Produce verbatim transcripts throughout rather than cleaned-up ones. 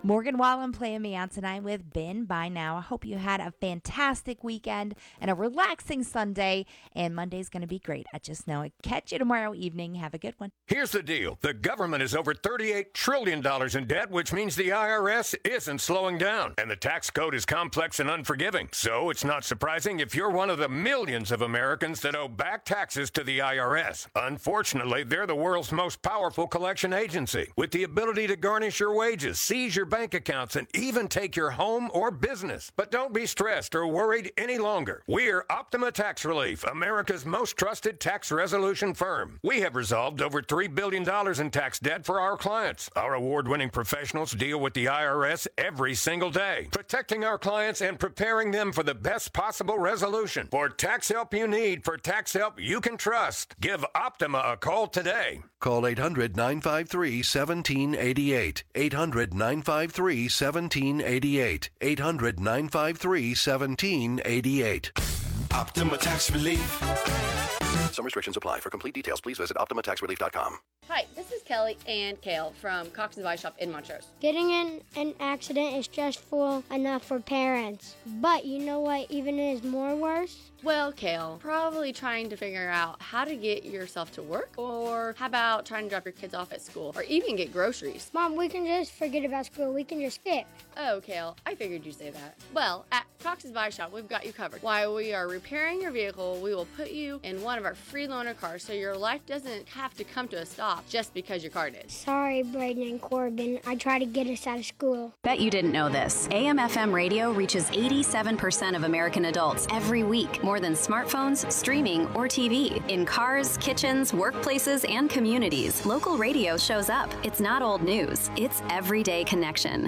Morgan Wallen playing me out tonight with Been By Now. I hope you had a fantastic weekend and a relaxing Sunday, and Monday's going to be great. I just know it. Catch you tomorrow evening. Have a good one. Here's the deal. The government is over thirty-eight trillion dollars in debt, which means the I R S isn't slowing down. And the tax code is complex and unforgiving. So it's not surprising if you're one of the millions of Americans that owe back taxes to the I R S. Unfortunately, they're the world's most powerful collection agency, with the ability to garnish your wages, seize your bank accounts, and even take your home or business. But don't be stressed or worried any longer. We're Optima Tax Relief, America's most trusted tax resolution firm. We have resolved over three billion dollars in tax debt for our clients. Our award-winning professionals deal with the I R S every single day, protecting our clients and preparing them for the best possible resolution. For tax help you need, for tax help you can trust, give Optima a call today. Call eight hundred, nine five three, one seven eight eight. eight hundred, nine five three, one seven eight eight. eight hundred, nine five three, one seven eight eight. Optima Tax Relief. Some restrictions apply. For complete details, please visit optima tax relief dot com. Hi, this is Kelly and Kale from Cox and Vice Shop in Montrose. Getting in an accident is stressful enough for parents. But you know what even is more worse? Well, Kale, probably trying to figure out how to get yourself to work, or how about trying to drop your kids off at school, or even get groceries. Mom, we can just forget about school. We can just skip. Oh, Kale, I figured you'd say that. Well, at Cox's Buy Shop, we've got you covered. While we are repairing your vehicle, we will put you in one of our free loaner cars so your life doesn't have to come to a stop just because your car did. Sorry, Braden and Corbin. I try to get us out of school. Bet you didn't know this. A M F M radio reaches eighty-seven percent of American adults every week, more than smartphones, streaming, or T V. In cars, kitchens, workplaces, and communities, local radio shows up. It's not old news. It's everyday connection.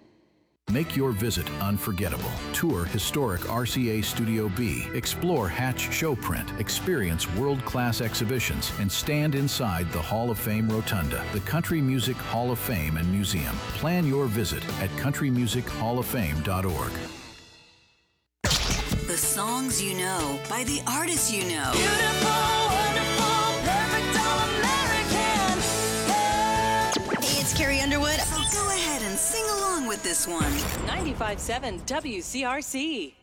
Make your visit unforgettable. Tour historic R C A Studio B. Explore Hatch Showprint. Experience world-class exhibitions and stand inside the Hall of Fame Rotunda, the Country Music Hall of Fame and Museum. Plan your visit at country music hall of fame dot org. The songs you know by the artists you know. Beautiful, wonderful, perfect, all American. Yeah. Hey, it's Carrie Underwood. So go ahead and sing along with this one. ninety-five point seven W C R C.